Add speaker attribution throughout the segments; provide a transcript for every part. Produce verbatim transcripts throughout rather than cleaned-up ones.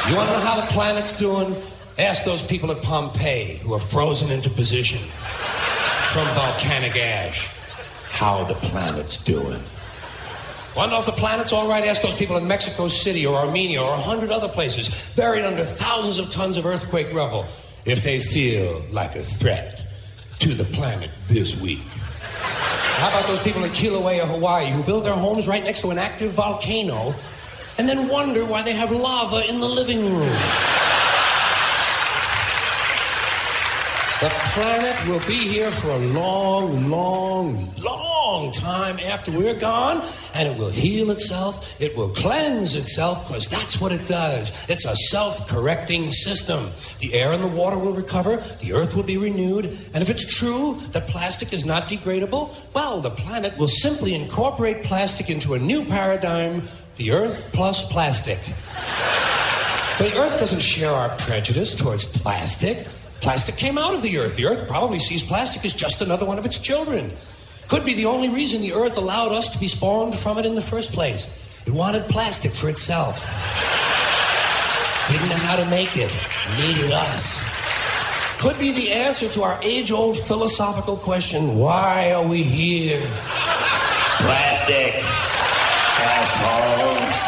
Speaker 1: You want to know how the planet's doing? Ask those people at Pompeii who are frozen into position from volcanic ash how the planet's doing. Want to know if the planet's all right? Ask those people in Mexico City or Armenia or a hundred other places buried under thousands of tons of earthquake rubble if they feel like a threat to the planet this week. How about those people in Kilauea, Hawaii, who build their homes right next to an active volcano and then wonder why they have lava in the living room? The planet will be here for a long, long, long time after we're gone, and it will heal itself, it will cleanse itself, because that's what it does. It's a self-correcting system. The air and the water will recover, the earth will be renewed, and if it's true that plastic is not degradable, well, the planet will simply incorporate plastic into a new paradigm, the earth plus plastic. The earth doesn't share our prejudice towards plastic. Plastic came out of the earth. The earth probably sees plastic as just another one of its children. Could be the only reason the earth allowed us to be spawned from it in the first place. It wanted plastic for itself. Didn't know how to make it. Needed us. Could be the answer to our age-old philosophical question, why are we here? Plastic. Assholes.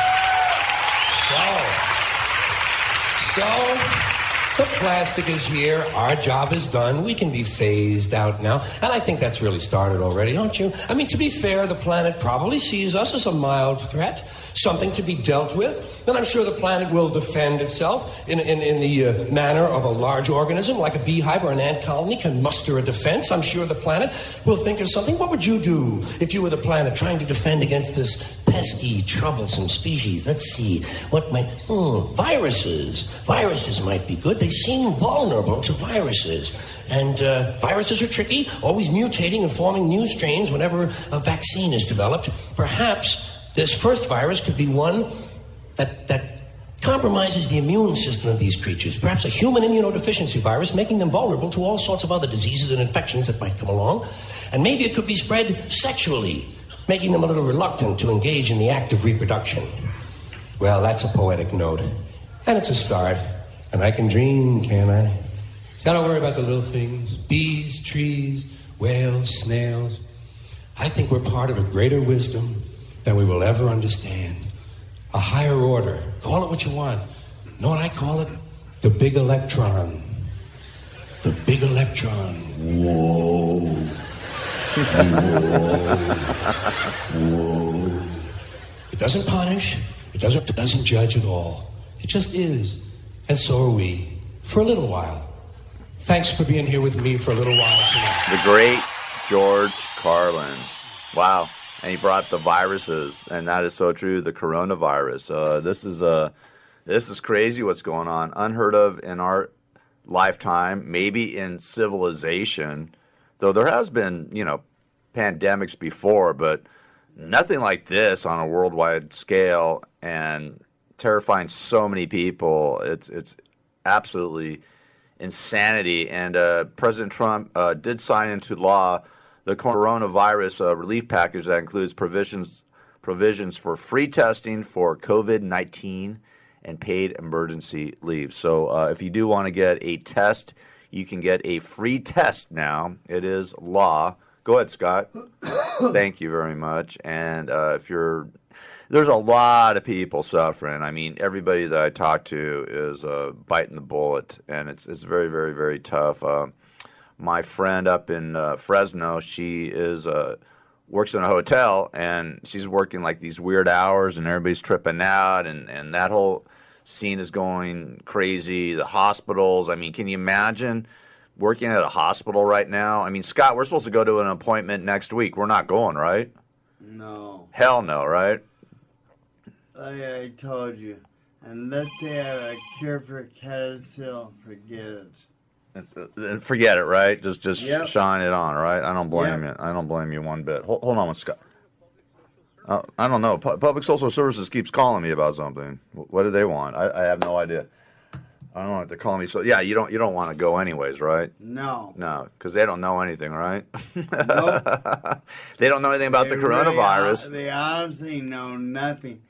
Speaker 1: So, so... the plastic is here. Our job is done. We can be phased out now. And I think that's really started already, don't you? I mean, to be fair, the planet probably sees us as a mild threat, something to be dealt with. And I'm sure the planet will defend itself in, in, in the uh, manner of a large organism, like a beehive or an ant colony can muster a defense. I'm sure the planet will think of something. What would you do if you were the planet trying to defend against this pesky, troublesome species? Let's see. What might... Hmm, viruses. Viruses might be good. They seem vulnerable to viruses. And uh, viruses are tricky, always mutating and forming new strains whenever a vaccine is developed. Perhaps this first virus could be one that, that compromises the immune system of these creatures. Perhaps a human immunodeficiency virus, making them vulnerable to all sorts of other diseases and infections that might come along. And maybe it could be spread sexually, making them a little reluctant to engage in the act of reproduction. Well, that's a poetic note. And it's a start. And I can dream, can't I? So I don't worry about the little things. Bees, trees, whales, snails. I think we're part of a greater wisdom than we will ever understand. A higher order. Call it what you want. You know what I call it? The big electron. The big electron. Whoa. Whoa. Whoa. It doesn't punish. It doesn't, it doesn't judge at all. It just is. And so are we, for a little while. Thanks for being here with me for a little while tonight.
Speaker 2: The great George Carlin. Wow. And he brought the viruses, and that is so true, the coronavirus. Uh, this is uh, this is crazy what's going on. Unheard of in our lifetime, maybe in civilization. Though there has been, you know, pandemics before, but nothing like this on a worldwide scale and terrifying so many people. It's it's absolutely insanity. And uh, President Trump uh, did sign into law the coronavirus uh, relief package that includes provisions provisions for free testing for COVID nineteen and paid emergency leave. So uh, if you do want to get a test, you can get a free test now. It is law. Go ahead, Scott. Thank you very much. And uh, if you're There's a lot of people suffering. I mean, everybody that I talk to is uh, biting the bullet, and it's it's very, very, very tough. Uh, my friend up in uh, Fresno, she is uh, works in a hotel, and she's working like these weird hours, and everybody's tripping out, and, and that whole scene is going crazy. The hospitals, I mean, can you imagine working at a hospital right now? I mean, Scott, we're supposed to go to an appointment next week. We're not going, right?
Speaker 3: No.
Speaker 2: Hell no, right?
Speaker 3: Like I told you, unless they have a cure for CADSIL, forget it.
Speaker 2: It's, uh, forget it, right? Just just
Speaker 3: Yep.
Speaker 2: shine it on, right? I don't blame
Speaker 3: Yep.
Speaker 2: you. I don't blame you one bit. Hold, hold on one Scott. Uh, I don't know. Pu- Public Social Services keeps calling me about something. What do they want? I, I have no idea. I don't know what they're calling me. So yeah, you don't you don't want to go anyways, right?
Speaker 3: No.
Speaker 2: No, because they don't know anything, right?
Speaker 3: Nope.
Speaker 2: They don't know anything about
Speaker 3: They
Speaker 2: the coronavirus.
Speaker 3: Really, they honestly know nothing.